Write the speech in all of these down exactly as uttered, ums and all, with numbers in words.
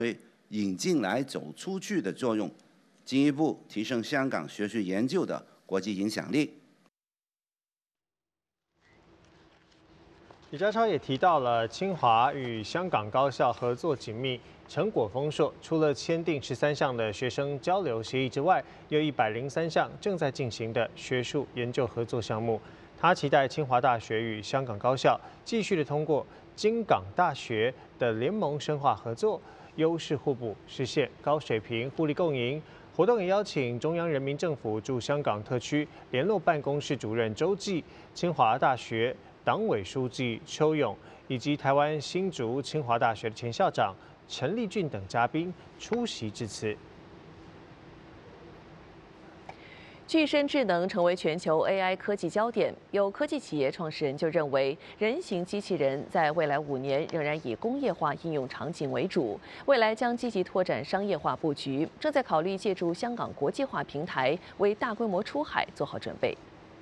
对引进来走出去的作用，进一步提升香港学术研究的国际影响力。 李家超也提到了清华与香港高校合作紧密，成果丰硕。除了签订十三项的学生交流协议之外，有一百零三项正在进行的学术研究合作项目。他期待清华大学与香港高校继续的通过京港大学的联盟深化合作，优势互补，实现高水平互利共赢。活动也邀请中央人民政府驻香港特区联络办公室主任周济、清华大学党委书记邱勇以及台湾新竹清华大学的前校长陈立俊等嘉宾出席致辞。 具身智能成为全球 A I 科技焦点，有科技企业创始人就认为，人形机器人在未来五年仍然以工业化应用场景为主，未来将积极拓展商业化布局，正在考虑借助香港国际化平台为大规模出海做好准备。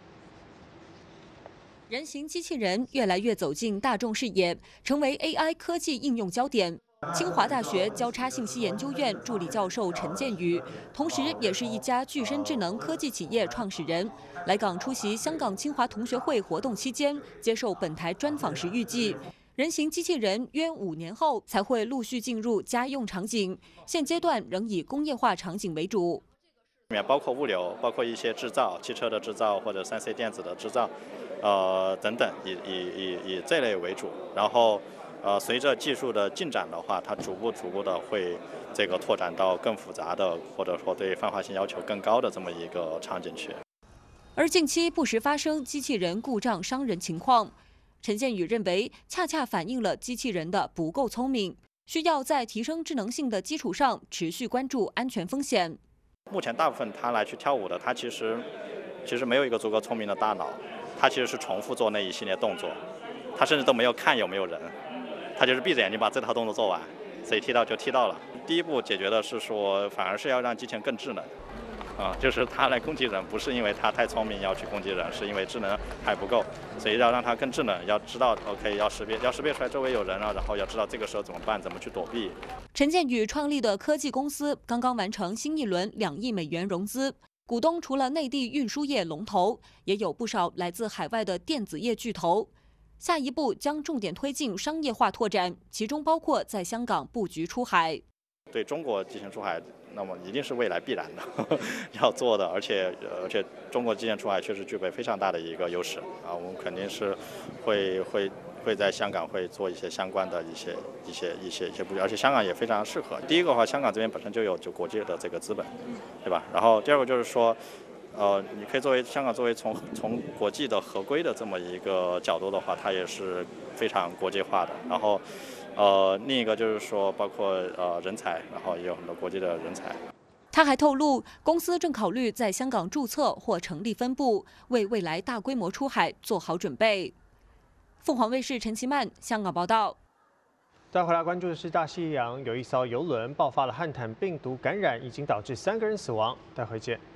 人形机器人越来越走进大众视野，成为 A I 科技应用焦点。清华大学交叉信息研究院助理教授陈建宇，同时也是一家具身智能科技企业创始人，来港出席香港清华同学会活动期间，接受本台专访时预计，人形机器人约五年后才会陆续进入家用场景，现阶段仍以工业化场景为主。 里面包括物流，包括一些制造，汽车的制造或者三 C 电子的制造，呃等等，以以以以这类为主，然后。呃，随着技术的进展的话，它逐步逐步的会这个拓展到更复杂的，或者说对泛化性要求更高的这么一个场景去。 而近期不时发生机器人故障伤人情况，陈建宇认为，恰恰反映了机器人的不够聪明，需要在提升智能性的基础上，持续关注安全风险。 目前大部分他来去跳舞的，他其实其实没有一个足够聪明的大脑，他其实是重复做那一系列动作，他甚至都没有看有没有人。他就是闭着眼睛把这套动作做完，所以踢到就踢到了。第一步解决的是说，反而是要让机器人更智能，啊，就是它来攻击人，不是因为它太聪明要去攻击人，是因为智能还不够，所以要让它更智能，要知道 OK 要识别，要识别出来周围有人了，然后要知道这个时候怎么办，怎么去躲避。 陈建宇创立的科技公司刚刚完成新一轮两亿美元融资，股东除了内地运输业龙头，也有不少来自海外的电子业巨头。下一步将重点推进商业化拓展，其中包括在香港布局出海。 对中国进行出海，那么一定是未来必然的呵呵要做的，而且而且中国进行出海确实具备非常大的一个优势啊，我们肯定是会会会在香港会做一些相关的一些一些一些一些布局，而且香港也非常适合。第一个的话，香港这边本身就有就国际的这个资本，对吧？然后第二个就是说。呃，你可以作为香港作为从从国际的合规的这么一个角度的话，它也是非常国际化的。然后，呃，另一个就是说，包括呃人才，然后也有很多国际的人才。 他还透露，公司正考虑在香港注册或成立分部，为未来大规模出海做好准备。凤凰卫视陈其曼香港报道。 再回来关注的是大西洋有一艘邮轮爆发了汉坦病毒感染，已经导致三个人死亡。待会见。